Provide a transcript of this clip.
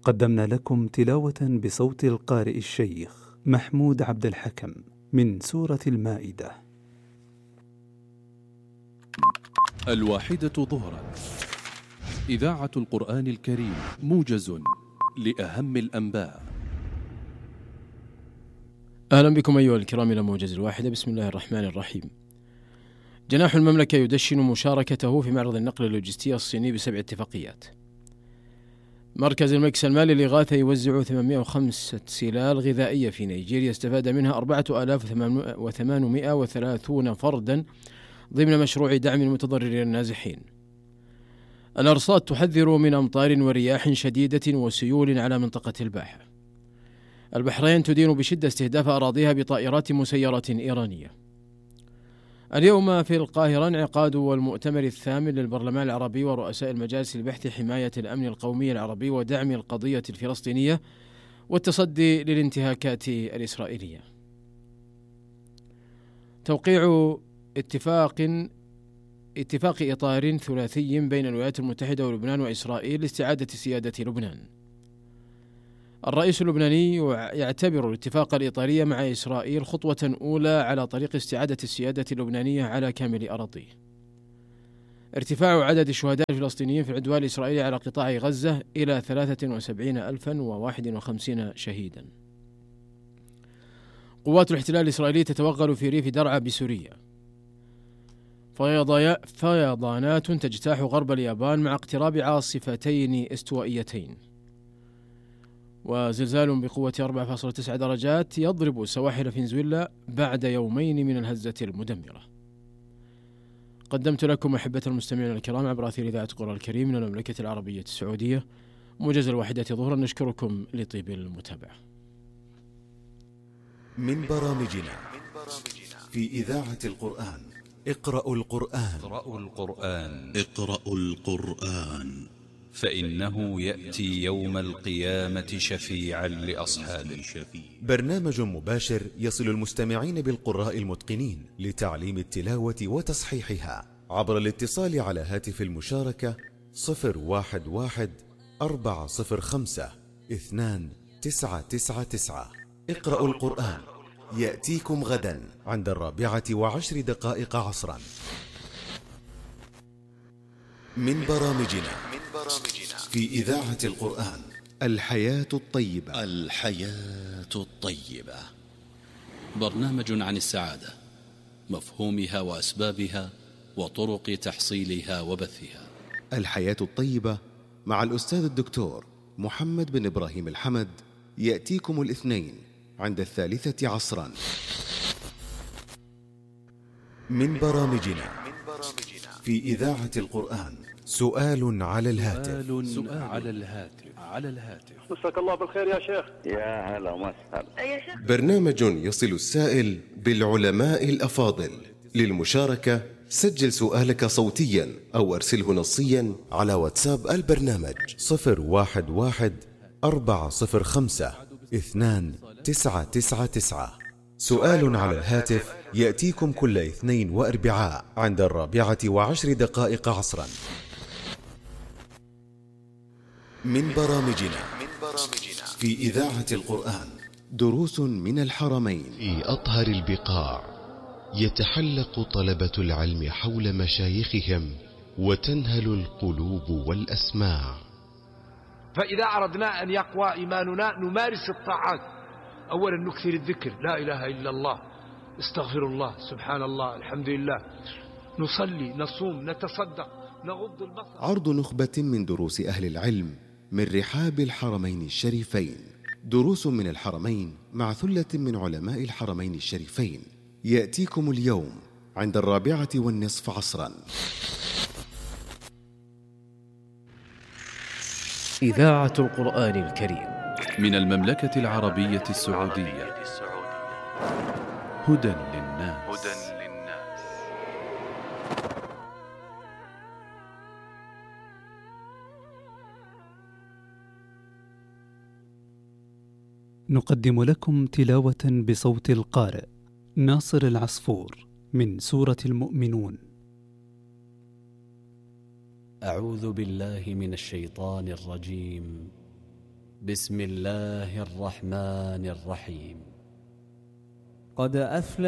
قدمنا لكم تلاوة بصوت القارئ الشيخ محمود عبد الحكم من سورة المائدة. 1:00 ظهرا. إذاعة القرآن الكريم، موجز لأهم الأنباء. أهلا بكم أيها الكرام إلى موجز 1. بسم الله الرحمن الرحيم. جناح المملكة يدشن مشاركته في معرض النقل اللوجستي الصيني ب7 اتفاقيات. مركز الملك سلمان للإغاثة يوزع 805 سلال غذائية في نيجيريا، استفاد منها 4830 فردا ضمن مشروع دعم المتضررين النازحين. الأرصاد تحذر من أمطار ورياح شديدة وسيول على منطقة الباحة. البحرين تدين بشدة استهداف أراضيها بطائرات مسيرة إيرانية. اليوم في القاهرة انعقاد المؤتمر الثامن للبرلمان العربي ورؤساء المجالس لبحث حماية الأمن القومي العربي ودعم القضية الفلسطينية والتصدي للانتهاكات الإسرائيلية. توقيع اتفاق إطار ثلاثي بين الولايات المتحدة ولبنان وإسرائيل لاستعادة سيادة لبنان. الرئيس اللبناني يعتبر الاتفاق الإطاري مع إسرائيل خطوة أولى على طريق استعادة السيادة اللبنانية على كامل أراضيه. ارتفاع عدد الشهداء الفلسطينيين في العدوان الإسرائيلي على قطاع غزة إلى 73,051 شهيدا. قوات الاحتلال الإسرائيلي تتوغل في ريف درعا بسوريا. فيضانات تجتاح غرب اليابان مع اقتراب عاصفتين استوائيتين. وزلزال بقوة 4.9 درجات يضرب سواحل فنزويلا بعد يومين من الهزة المدمرة. قدمت لكم أحبة المستمعين الكرام عبر أثير إذاعة القرآن الكريم من المملكة العربية السعودية موجز 1 ظهرا. نشكركم لطيب المتابعة. من برامجنا في إذاعة القرآن. اقرأوا القرآن فإنه يأتي يوم القيامة شفيعا لأصحابه. برنامج مباشر يصل المستمعين بالقراء المتقنين لتعليم التلاوة وتصحيحها عبر الاتصال على هاتف المشاركة 011-405-2999. اقرأوا القرآن يأتيكم غدا عند 4:10 عصرا. من برامجنا في إذاعة القرآن. الحياة الطيبة. برنامج عن السعادة، مفهومها وأسبابها وطرق تحصيلها وبثها. الحياة الطيبة مع الأستاذ الدكتور محمد بن إبراهيم الحمد يأتيكم الاثنين عند 3 عصرا. من برامجنا في إذاعة القرآن. سؤال على الهاتف. مساك الله بالخير يا شيخ. يا هلا وسهلا. برنامج يصل السائل بالعلماء الأفاضل. للمشاركة سجل سؤالك صوتيا أو أرسله نصيا على واتساب البرنامج 011-405-2999. سؤال على الهاتف يأتيكم كل اثنين وأربعاء عند 4:10 عصرا. من برامجنا في إذاعة القرآن. دروس من الحرمين. في أطهر البقاع يتحلق طلبة العلم حول مشايخهم وتنهل القلوب والأسماع. فإذا أردنا أن يقوى إيماننا نمارس الطاعات. أولا نكثر الذكر، لا إله إلا الله، استغفر الله، سبحان الله، الحمد لله، نصلي، نصوم، نتصدق، نغض البصر. عرض نخبة من دروس أهل العلم من رحاب الحرمين الشريفين. دروس من الحرمين مع ثلة من علماء الحرمين الشريفين يأتيكم اليوم عند 4:20 عصرا. إذاعة القرآن الكريم من المملكة العربية السعودية. هدى للناس. نقدم لكم تلاوة بصوت القارئ ناصر العصفور من سورة المؤمنون. أعوذ بالله من الشيطان الرجيم. بسم الله الرحمن الرحيم. قد أفلح